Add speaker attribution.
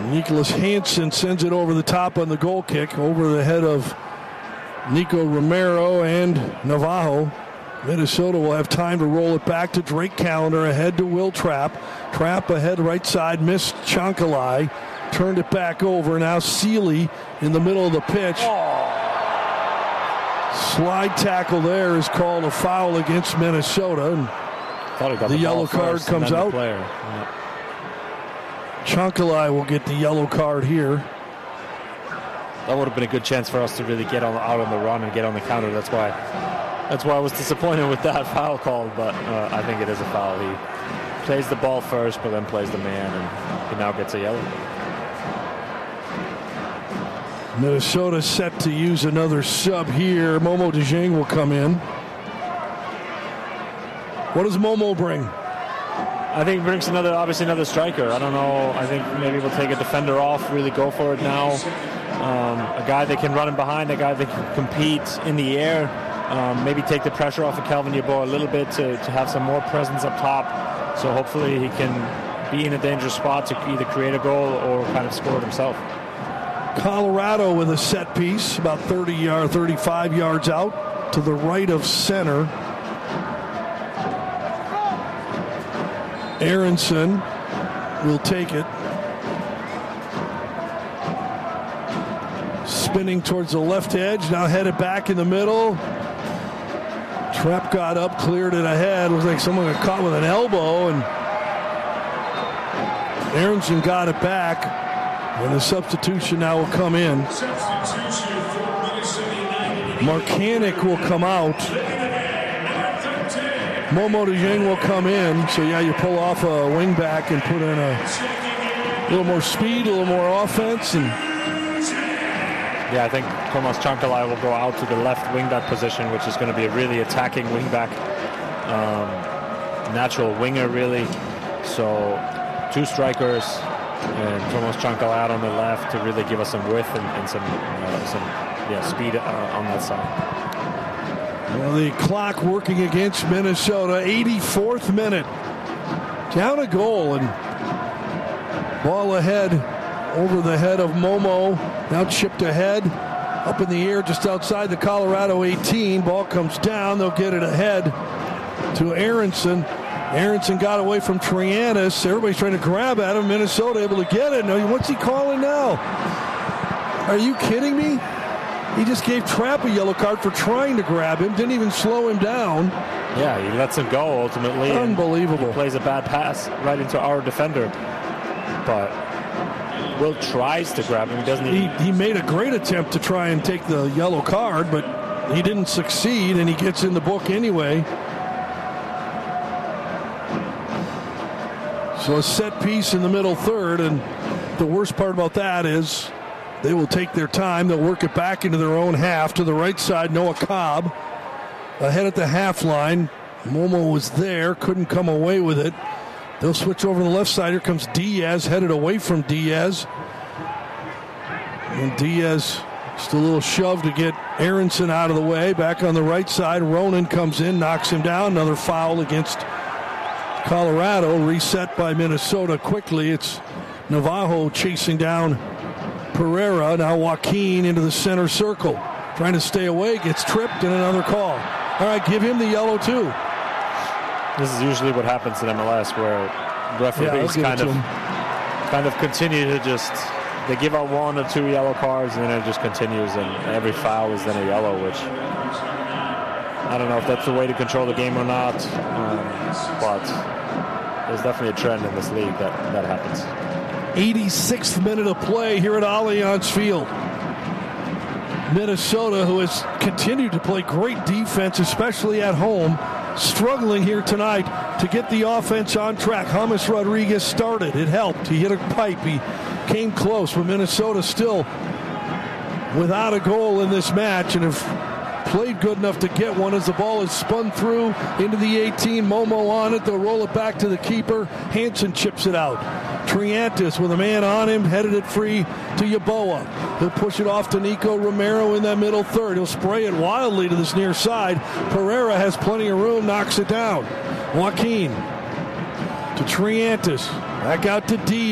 Speaker 1: Nicholas Hansen sends it over the top on the goal kick, over the head of Nico Romero and Navajo. Minnesota will have time to roll it back to Drake Callender, ahead to Will Trapp. Trapp ahead right side, missed Chankalai. Turned it back over. Now Seeley in the middle of the pitch. Slide tackle there is called a foul against Minnesota. And the yellow card comes out. Chankalai will get the yellow card here.
Speaker 2: That would have been a good chance for us to really get out on the run and get on the counter. That's why I was disappointed with that foul call, but I think it is a foul. He plays the ball first, but then plays the man, and he now gets a yellow.
Speaker 1: Minnesota set to use another sub here. Momo DeJong will come in. What does Momo bring?
Speaker 2: I think he brings obviously another striker. I don't know. I think maybe we'll take a defender off, really go for it now. A guy that can run in behind, a guy that can compete in the air. Maybe take the pressure off of Calvin Yeboah a little bit to have some more presence up top. So hopefully he can be in a dangerous spot to either create a goal or kind of score it himself.
Speaker 1: Colorado with a set piece, about 35 yards out to the right of center. Aronson will take it. Spinning towards the left edge, now headed back in the middle. Trapp got up, cleared it ahead. It was like someone got caught with an elbow, and Aronson got it back. And the substitution now will come in. Markanek will come out. Momo DeJong will come in. So, yeah, you pull off a wingback and put in a little more speed, a little more offense. And
Speaker 2: yeah, I think Tomas Chankalai will go out to the left wingback position, which is going to be a really attacking wingback. Natural winger, really. So, two strikers. And Tomas Chankalai out on the left to really give us some width and some speed on that side.
Speaker 1: Well, the clock working against Minnesota. 84th minute. Down a goal, and ball ahead over the head of Momo. Now chipped ahead. Up in the air just outside the Colorado 18. Ball comes down. They'll get it ahead to Aronson. Aronson got away from Triantis. Everybody's trying to grab at him. Minnesota able to get it. No, what's he calling now? Are you kidding me? He just gave Trapp a yellow card for trying to grab him. Didn't even slow him down.
Speaker 2: Yeah, he lets him go ultimately.
Speaker 1: Unbelievable.
Speaker 2: He plays a bad pass right into our defender. But Will tries to grab him. He doesn't.
Speaker 1: He made a great attempt to try and take the yellow card, but he didn't succeed, and he gets in the book anyway. So a set piece in the middle third, and the worst part about that is they will take their time. They'll work it back into their own half. To the right side, Noah Cobb ahead at the half line. Momo was there, couldn't come away with it. They'll switch over to the left side. Here comes Diaz, headed away from Diaz. And Diaz just a little shove to get Aronson out of the way. Back on the right side, Ronan comes in, knocks him down. Another foul against Colorado, reset by Minnesota quickly. It's Navajo chasing down Pereira. Now Joaquin into the center circle. Trying to stay away, gets tripped, and another call. All right, give him the yellow too.
Speaker 2: This is usually what happens in MLS, where referees kind of continue to just, they give out 1 or 2 yellow cards, and then it just continues, and every foul is then a yellow, which I don't know if that's the way to control the game or not, but there's definitely a trend in this league that happens.
Speaker 1: 86th minute of play here at Allianz Field. Minnesota, who has continued to play great defense, especially at home, struggling here tonight to get the offense on track. James Rodriguez started. It helped. He hit a pipe. He came close, but Minnesota still without a goal in this match, and have played good enough to get one as the ball is spun through into the 18. Momo on it. They'll roll it back to the keeper. Hansen chips it out. Triantis with a man on him, headed it free to Yeboah. He'll push it off to Nico Romero in that middle third. He'll spray it wildly to this near side. Pereira has plenty of room, knocks it down. Joaquin to Triantis. Back out to D.